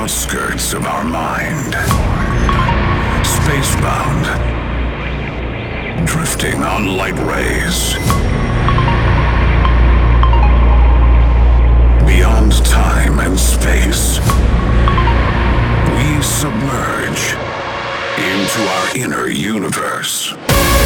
outskirts of our mind. Spacebound. Drifting on light rays. Beyond time and space. We submerge into our inner universe.